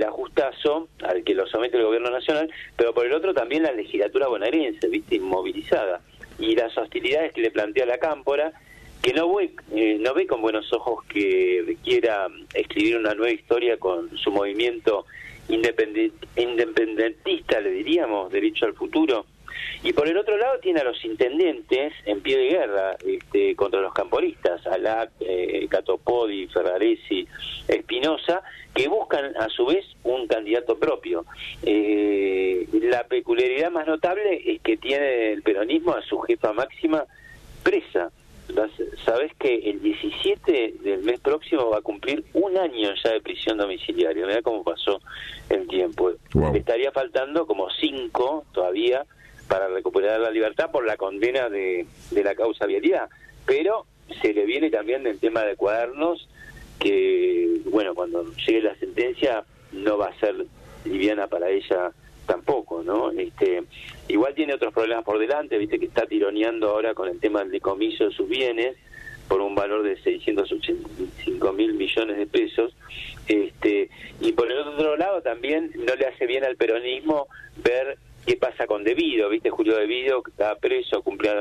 ajustazo al que lo somete el gobierno nacional, pero por el otro también la legislatura bonaerense, viste, inmovilizada, y las hostilidades que le plantea la Cámpora, que no ve con buenos ojos que quiera escribir una nueva historia con su movimiento independentista, le diríamos, derecho al futuro. Y por el otro lado tiene a los intendentes en pie de guerra contra los camporistas, Alac, Catopodi, Ferraresi, Espinosa, que buscan a su vez un candidato propio. La peculiaridad más notable es que tiene el peronismo a su jefa máxima presa. Sabés que el 17 del mes próximo va a cumplir un año ya de prisión domiciliaria. Mirá cómo pasó el tiempo. Wow. Le estaría faltando como 5 todavía para recuperar la libertad por la condena de la causa vialidad. Pero se le viene también el tema de Cuadernos, que, bueno, cuando llegue la sentencia no va a ser liviana para ella tampoco, ¿no? Igual tiene otros problemas por delante, viste que está tironeando ahora con el tema del decomiso de sus bienes por un valor de 685.000 millones de pesos, y por el otro lado también no le hace bien al peronismo ver qué pasa con De Vido, viste, Julio De Vido, que está preso, cumple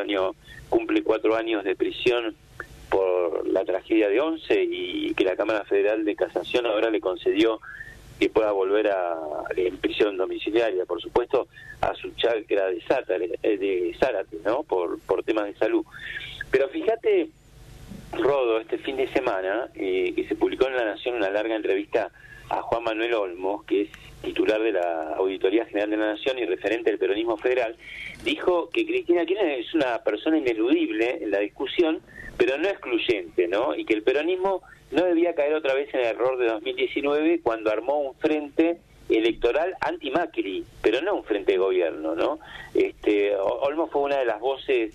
4 años de prisión por la tragedia de Once, y que la Cámara Federal de Casación ahora le concedió que pueda volver en prisión domiciliaria, por supuesto, a su chacra de Zárate, ¿no? Por temas de salud. Pero fíjate, Rodo, este fin de semana, que se publicó en La Nación una larga entrevista a Juan Manuel Olmos, que es titular de la Auditoría General de la Nación y referente del peronismo federal, dijo que Cristina Kirchner es una persona ineludible en la discusión, pero no excluyente, ¿no? Y que el peronismo no debía caer otra vez en el error de 2019 cuando armó un frente electoral anti-Macri, pero no un frente de gobierno, ¿no? Olmos fue una de las voces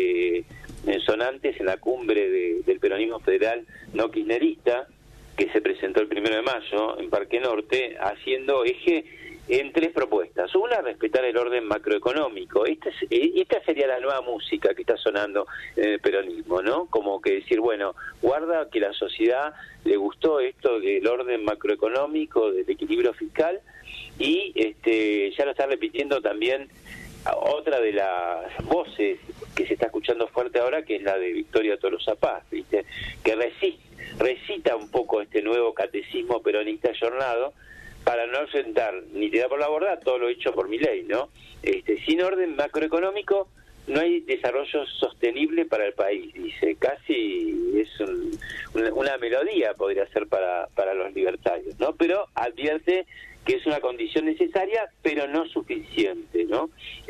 sonantes en la cumbre del peronismo federal no kirchnerista, que se presentó el 1 de mayo en Parque Norte, haciendo eje en 3 propuestas. Una, respetar el orden macroeconómico. Esta sería la nueva música que está sonando en el peronismo, ¿no? Como que decir, bueno, guarda que la sociedad le gustó esto del orden macroeconómico, del equilibrio fiscal, y ya lo está repitiendo también otra de las voces que se está escuchando fuerte ahora, que es la de Victoria Tolosa Paz, ¿viste? Que recita un poco este nuevo catecismo peronista ayornado para no sentar ni tirar por la borda todo lo hecho por Milei, ¿no? Sin orden macroeconómico no hay desarrollo sostenible para el país, dice. Casi es una melodía podría ser para los libertarios, ¿no? Pero advierte que es una condición necesaria, pero no suficiente, ¿no?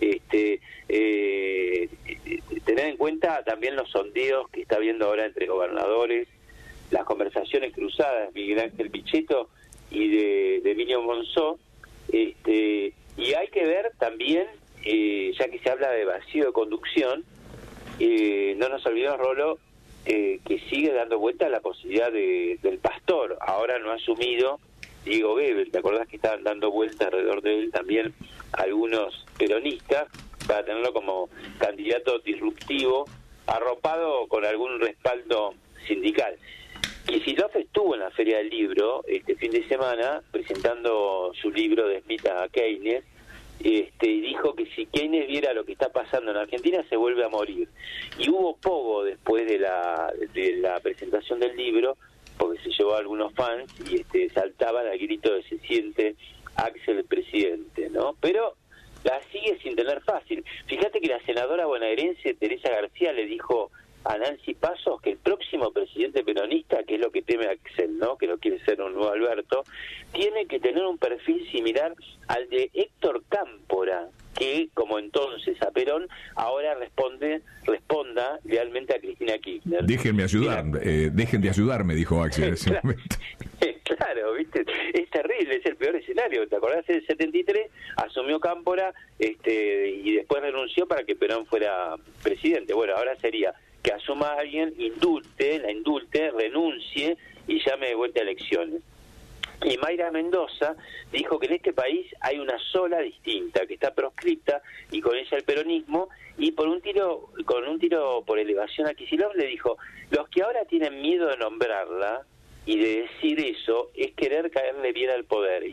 Tener en cuenta también los sondeos que está habiendo ahora entre gobernadores, las conversaciones cruzadas de Miguel Ángel Pichetto y de Emilio Monzó, y hay que ver también, ya que se habla de vacío de conducción, no nos olvidemos, Rolo, que sigue dando vuelta la posibilidad del pastor, ahora no asumido, Diego Gebel. ¿Te acordás que estaban dando vuelta alrededor de él también algunos peronistas para tenerlo como candidato disruptivo, arropado con algún respaldo sindical? Kicillof estuvo en la Feria del Libro este fin de semana presentando su libro de Smith a Keynes, y dijo que si Keynes viera lo que está pasando en Argentina se vuelve a morir. Y hubo poco después de la presentación del libro, porque se llevó a algunos fans y saltaban al grito de "se siente Axel el presidente", ¿no? Pero la sigue sin tener fácil. Fíjate que la senadora bonaerense Teresa García le dijo a Nancy Pasos que el próximo presidente peronista, que es lo que teme Axel, ¿no? Que no quiere ser un nuevo Alberto, tiene que tener un perfil similar al de Héctor Cámpora, que, como entonces a Perón, ahora responda realmente a Cristina Kirchner. Déjenme ayudar, dejen de ayudarme, dijo Axel en ese momento. Claro, ¿viste? Es terrible, es el peor escenario. ¿Te acordás? En el 73 asumió Cámpora y después renunció para que Perón fuera presidente. Bueno, ahora sería que asuma a alguien, la indulte, renuncie y llame de vuelta a elecciones. Y Mayra Mendoza dijo que en este país hay una sola distinta, que está proscripta, y con ella el peronismo, y con un tiro por elevación a Kicillof le dijo: los que ahora tienen miedo de nombrarla y de decir eso es querer caerle bien al poder.